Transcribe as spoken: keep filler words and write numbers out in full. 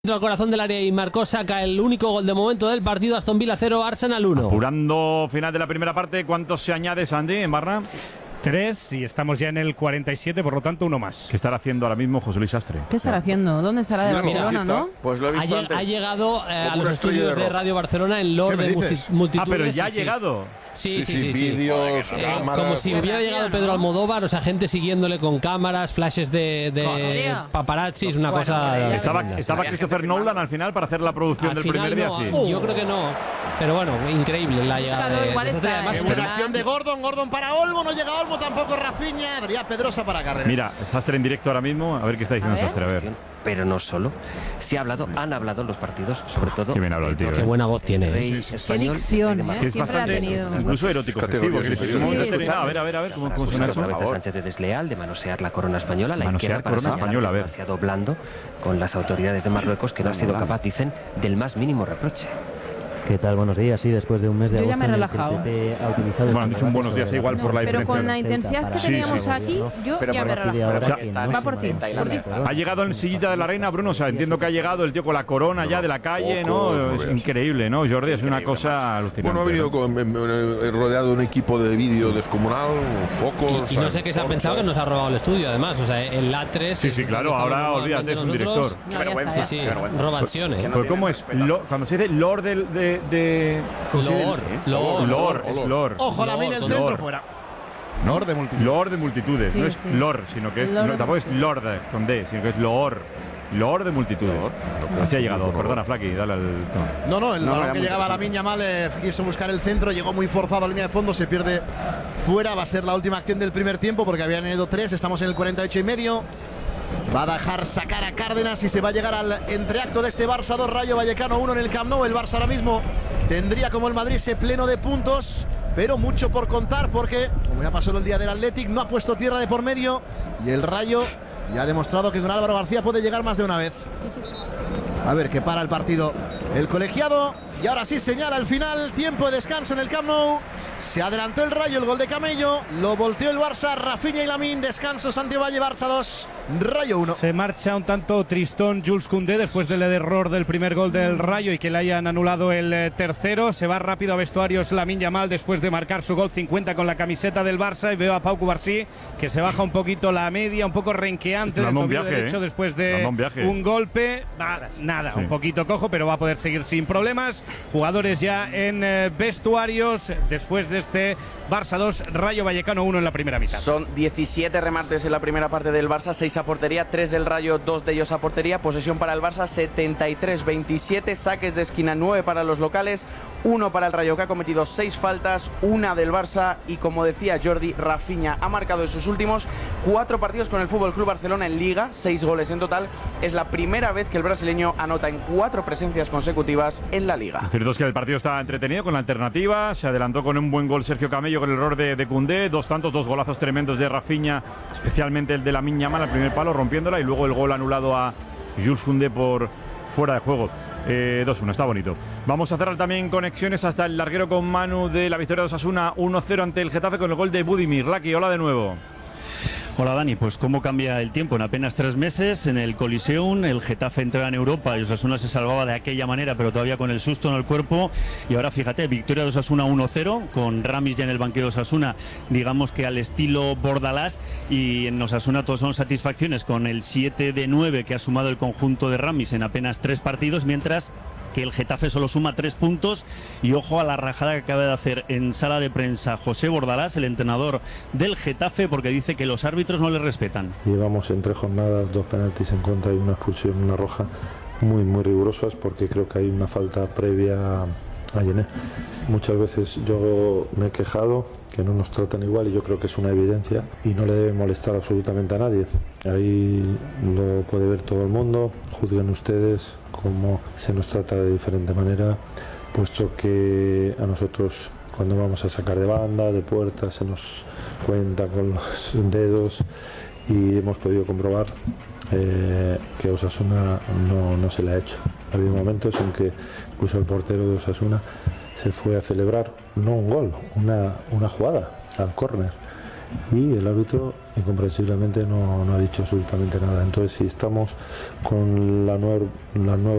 Al corazón del área y marcó, saca el único gol de momento del partido. Aston Villa cero, Arsenal uno. Apurando final de la primera parte, ¿cuántos se añade, Sandy, en Barra? Tres, y estamos ya en el cuarenta y siete, por lo tanto uno más. ¿Qué estará haciendo ahora mismo José Luis Sastre? ¿Qué estará haciendo? ¿Dónde estará? De Barcelona, ¿no? Pues lo he visto ha, antes. ha llegado eh, a los estudios de, de Radio Barcelona en Lord de multi multitudes. Ah, pero ya sí, ha llegado. Sí, sí, sí. sí, sí, sí. vídeos, Eh, cámaras, como si hubiera llegado Pedro Almodóvar, o sea, gente siguiéndole con cámaras, flashes de, de paparazzis, una Bueno, cosa... bueno, Estaba, tremenda, estaba sí. Christopher Nolan al final para hacer la producción Al del final primer día, no, sí. yo creo que no. Pero bueno, increíble la llegada Búscalo, de, igual de Sastre. está, Además, eh, pero- Acción de Gordon, Gordon para Olmo, no llega Olmo, tampoco Rafinha, habría Pedrosa para Carreras. Mira, Sastre en directo ahora mismo, a ver qué está diciendo A ver. Sastre, a ver. Pero no solo. Sí ha hablado, han hablado los partidos, sobre todo. Qué bien habla el tío, Qué ¿eh? buena voz tiene, Rey ¿eh? español, Qué dicción, y demás. ¿eh? Que es Siempre ha bastante, tenido. incluso erótico festivo. Categoría que- superior. que- Sí, A ver, a ver, a ver, ¿cómo, Para cómo suena acusar eso? otra vez a Sánchez de desleal, de manosear la corona española, la Manosear izquierda para corona señalar española, a que ver. es demasiado blando con las autoridades de Marruecos, que no ha sido capaz, dicen, del más mínimo reproche. ¿Qué tal? Buenos días. Sí, después de un mes de Yo ya agosto me he en el que relajado. el P P ha utilizado Bueno, el han dicho un buenos días sobre igual la por la Pero con la diferencia intensidad que Sí, teníamos sí. aquí, yo Pero ya por me he aquí de relajado. ahora, que Va no es por ti, Tailandia, por ti. Ha llegado en sillita de la reina, Bruno, o sea, entiendo que ha llegado el tío con la corona ya de la calle, ¿no? Focos, no Es veas. increíble, ¿no, Jordi? Es una cosa alucinante. Bueno, ha venido ¿no? con, em, em, rodeado de un equipo de vídeo descomunal, focos. Y, y no sé qué se ha pensado que nos ha robado el estudio, además. O sea, el A tres... Sí, sí, claro, ahora olvídate, es un director. No, ya está, ya Sí, sí, está. robación, ¿eh? Pues ¿cómo es? Lo- cuando se dice Lord de... de, de ¿cómo se dice? Lord, Lord. Lord, es Lord. Ojo, la mina el Lord, centro Lord. fuera. ¿No? Lord de multitud. Lord de multitudes, Sí, no es sí. Lord, sino que es, Lord no, de tampoco es Lord con D, sino que es Lord. Lord de multitudes. Así ha llegado, perdona, Flaky, dale al tono. No, no, el No, balón era que muy llegaba a la interesante. Miña Mal eh, quiso buscar el centro, llegó muy forzado a la línea de fondo, se pierde fuera, va a ser la última acción del primer tiempo porque habían ido tres, estamos en el cuarenta y ocho y medio. Va a dejar sacar a Cárdenas y se va a llegar al entreacto de este Barça dos, Rayo Vallecano uno en el Camp Nou. El Barça ahora mismo tendría como el Madrid ese pleno de puntos, pero mucho por contar porque, como ya pasó el día del Athletic, no ha puesto tierra de por medio y el Rayo ya ha demostrado que con Álvaro García puede llegar más de una vez. A ver que para el partido el colegiado y ahora sí señala el final, tiempo de descanso en el Camp Nou. Se adelantó el Rayo, el gol de Camello, lo volteó el Barça, Rafinha y Lamine, descanso Santiago Valle, Barça dos, Rayo uno. Se marcha un tanto tristón Jules Koundé después del error del primer gol del Rayo y que le hayan anulado el eh, tercero. Se va rápido a vestuarios Lamine Yamal después de marcar su gol cincuenta con la camiseta del Barça, y veo a Pau Cubarsí que se baja un poquito la media, un poco renqueante del Dando un tobillo viaje, derecho ¿eh? después Dando de un viaje. un golpe. Nada, nada Sí. un poquito cojo, pero va a poder seguir sin problemas. Jugadores ya en eh, vestuarios después de este Barça dos, Rayo Vallecano uno en la primera mitad. Son diecisiete remates en la primera parte del Barça, seis a portería, tres del Rayo, dos de ellos a portería. Posesión para el Barça, setenta y tres veintisiete. Saques de esquina, nueve para los locales, uno para el Rayo, que ha cometido seis faltas, una del Barça. Y como decía Jordi, Rafinha ha marcado en sus últimos cuatro partidos con el F C Barcelona en Liga, seis goles en total. Es la primera vez que el brasileño anota en cuatro presencias consecutivas en la Liga. Lo cierto es que el partido está entretenido con la alternativa. Se adelantó con un buen gol Sergio Camello con el error de, de Koundé. Dos tantos, dos golazos tremendos de Rafinha, especialmente el de la Miña Mal al primer palo, rompiéndola. Y luego el gol anulado a Jules Koundé por fuera de juego. Eh, dos uno, está bonito. Vamos a cerrar también conexiones hasta el larguero con Manu de la victoria de Osasuna uno cero ante el Getafe con el gol de Budimir. Laki, hola de nuevo. Hola Dani, pues cómo cambia el tiempo. En apenas tres meses en el Coliseum el Getafe entraba en Europa y Osasuna se salvaba de aquella manera, pero todavía con el susto en el cuerpo. Y ahora fíjate, victoria de Osasuna uno cero con Ramis ya en el banquillo de Osasuna, digamos que al estilo Bordalás, y en Osasuna todos son satisfacciones con el siete de nueve que ha sumado el conjunto de Ramis en apenas tres partidos, mientras que el Getafe solo suma tres puntos. Y ojo a la rajada que acaba de hacer en sala de prensa José Bordalás, el entrenador del Getafe, porque dice que los árbitros no le respetan. Llevamos en tres jornadas dos penaltis en contra y una expulsión, una roja, muy muy rigurosas, porque creo que hay una falta previa a Yené. Muchas veces yo me he quejado que no nos tratan igual y yo creo que es una evidencia y no le debe molestar absolutamente a nadie. Ahí lo puede ver todo el mundo, juzguen ustedes cómo se nos trata de diferente manera, puesto que a nosotros cuando vamos a sacar de banda, de puerta, se nos cuenta con los dedos y hemos podido comprobar eh, que Osasuna no, no se le ha hecho. Ha habido momentos en que incluso el portero de Osasuna se fue a celebrar, no un gol, una, una jugada al córner. y el árbitro incomprensiblemente no, no ha dicho absolutamente nada. Entonces, si estamos con la, nueva la nueva